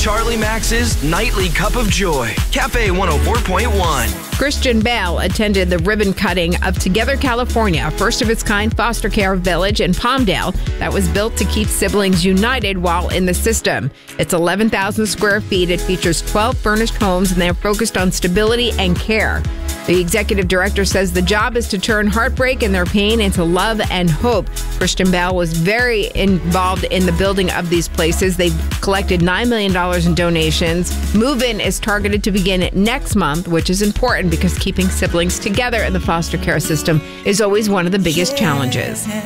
Charlie Max's Nightly Cup of Joy. Cafe 104.1. Christian Bale attended the ribbon cutting of Together California, a first-of-its-kind foster care village in Palmdale that was built to keep siblings united while in the system. It's 11,000 square feet. It features 12 furnished homes, and they're focused on stability and care. The executive director says the job is to turn heartbreak and their pain into love and hope. Christian Bale was very involved in the building of these places. They've collected $9 million in donations. Move-in is targeted to begin next month, which is important because keeping siblings together in the foster care system is always one of the biggest challenges.